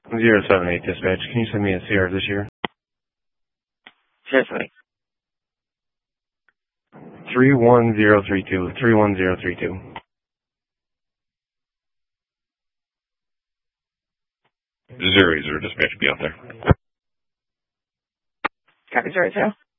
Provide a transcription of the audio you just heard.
078 dispatch. Can you send me a CR this year? Certainly. 31032. 31032. Zero dispatch, be out there. Copy 00.